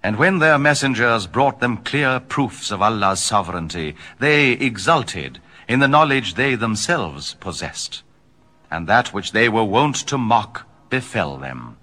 And when their messengers brought them clear proofs of Allah's sovereignty, they exulted in the knowledge they themselves possessed. And that which they were wont to mock befell them.